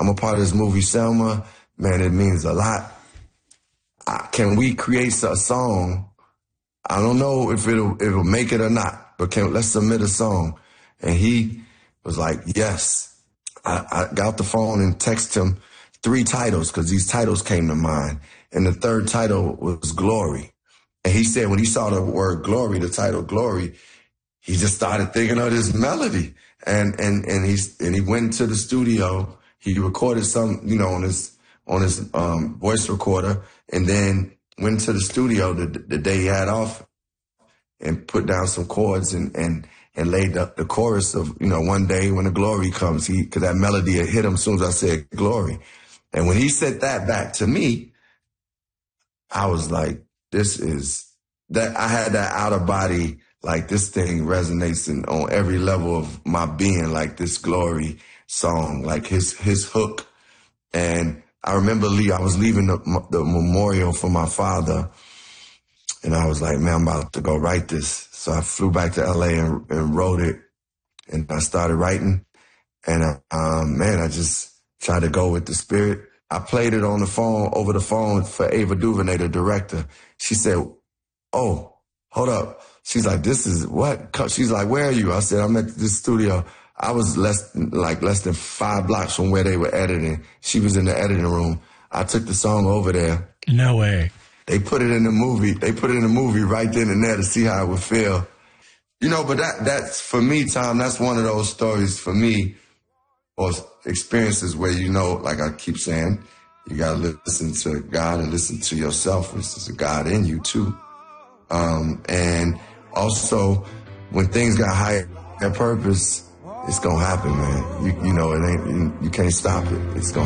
I'm a part of this movie, Selma. Man, it means a lot. Can we create a song? I don't know if it'll make it or not, but let's submit a song. And he was like, yes. I got the phone and texted him 3 titles because these titles came to mind. And the third title was Glory. And he said when he saw the word glory, the title Glory, he just started thinking of this melody. And he went to the studio. He recorded some, on his voice recorder, and then went to the studio the day he had off and put down some chords and laid up the chorus of, one day when the glory comes, because that melody had hit him as soon as I said glory. And when he said that back to me, I was like, I had that out of body, like this thing resonates on every level of my being, like this Glory song, like his hook. And I remember I was leaving the memorial for my father, and I was like, man, I'm about to go write this. So I flew back to LA and wrote it, and I started writing. And man, I just tried to go with the spirit. I played it over the phone for Ava DuVernay, the director. She said, oh, hold up. She's like, this is what? She's like, where are you? I said, I'm at this studio. I was less than 5 blocks from where they were editing. She was in the editing room. I took the song over there. No way. They put it in the movie. They put it in the movie right then and there to see how it would feel. But that's for me, Tom, that's one of those stories for me, or experiences where, like I keep saying, you got to listen to God and listen to yourself. There's a God in you too. And also when things got higher purpose, it's going to happen, man. It ain't, you can't stop it. It's going